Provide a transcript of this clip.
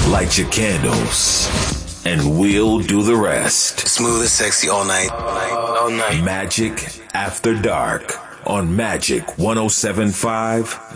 Light your candles, and we'll do the rest. Smooth and sexy all night. All night. Magic After Dark on Magic 107.5